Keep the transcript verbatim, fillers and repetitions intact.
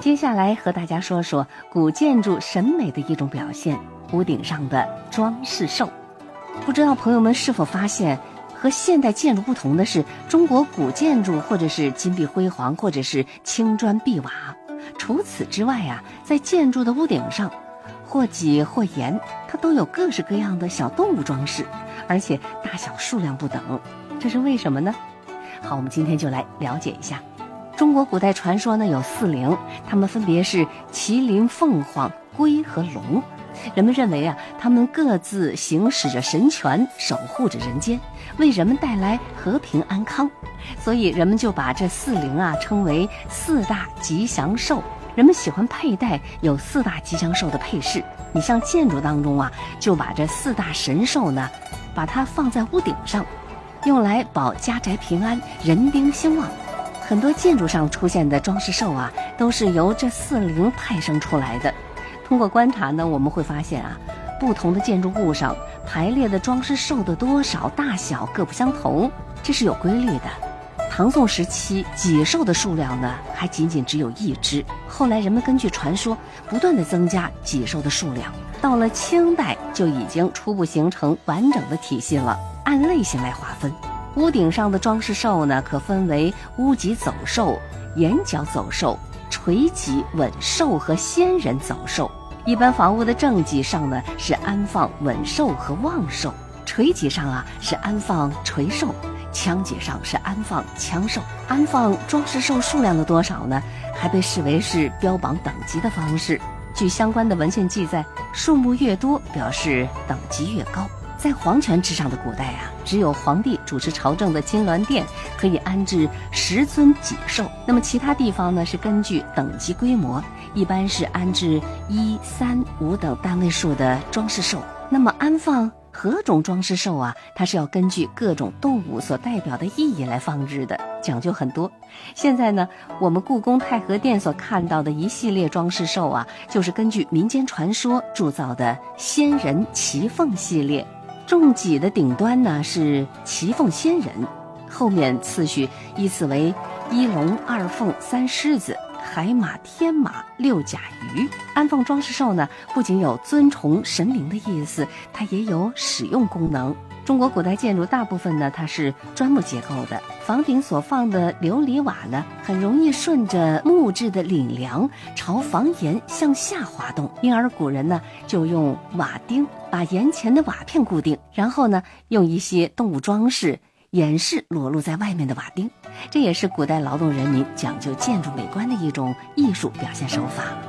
接下来和大家说说古建筑审美的一种表现——屋顶上的装饰兽。不知道朋友们是否发现，和现代建筑不同的是，中国古建筑或者是金碧辉煌，或者是青砖碧瓦。除此之外啊，在建筑的屋顶上，或挤或严，它都有各式各样的小动物装饰，而且大小数量不等。这是为什么呢？好，我们今天就来了解一下。中国古代传说呢有四灵，它们分别是麒麟、凤凰、龟和龙。人们认为啊，他们各自行使着神权，守护着人间，为人们带来和平安康。所以人们就把这四灵啊称为四大吉祥兽。人们喜欢佩戴有四大吉祥兽的配饰。你像建筑当中啊，就把这四大神兽呢，把它放在屋顶上，用来保家宅平安、人丁兴旺。很多建筑上出现的装饰兽啊，都是由这四灵派生出来的。通过观察呢，我们会发现啊，不同的建筑物上排列的装饰兽的多少大小各不相同，这是有规律的。唐宋时期脊兽的数量呢，还仅仅只有一只。后来人们根据传说不断的增加脊兽的数量，到了清代就已经初步形成完整的体系了。按类型来划分，屋顶上的装饰兽呢，可分为屋脊走兽、檐角走兽、垂脊稳兽和仙人走兽。一般房屋的正脊上呢，是安放稳兽和旺兽；垂脊上啊，是安放垂兽；墙脊上是安放枪兽。安放装饰兽数量的多少呢，还被视为是标榜等级的方式。据相关的文献记载，数目越多，表示等级越高。在皇权之上的古代啊，只有皇帝主持朝政的金銮殿可以安置十尊脊兽。那么其他地方呢，是根据等级规模，一般是安置一、三、五等单位数的装饰兽。那么安放何种装饰兽啊，它是要根据各种动物所代表的意义来放置的，讲究很多。现在呢，我们故宫太和殿所看到的一系列装饰兽啊，就是根据民间传说铸造的仙人骑凤系列。重脊的顶端呢是骑凤仙人，后面次序依次为一龙、二凤、三狮子、海马、天马、六甲鱼。安放装饰兽呢，不仅有尊崇神灵的意思，它也有使用功能。中国古代建筑大部分呢，它是砖木结构的，房顶所放的琉璃瓦呢，很容易顺着木质的檩梁朝房檐向下滑动，因而古人呢就用瓦钉把檐前的瓦片固定，然后呢用一些动物装饰掩饰裸露在外面的瓦钉。这也是古代劳动人民讲究建筑美观的一种艺术表现手法。